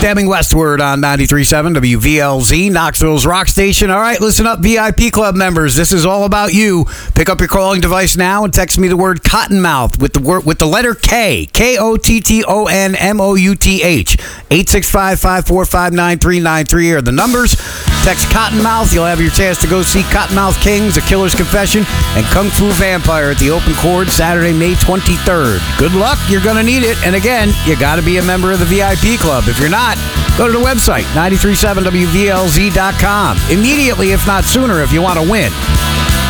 Stabbing westward on 93.7 WVLZ, Knoxville's rock station. All right, listen up, VIP Club members. This is all about you. Pick up your calling device now and text me the word Cottonmouth with the letter K. KOTTONMOUTH. 865-545-9393 are the numbers. Text Cottonmouth. You'll have your chance to go see Cottonmouth Kings, A Killer's Confession, and Kung Fu Vampire at the Open Chord Saturday, May 23rd. Good luck. You're going to need it. And again, you got to be a member of the VIP Club. If you're not, go to the website, 937WVLZ.com. Immediately, if not sooner, if you want to win.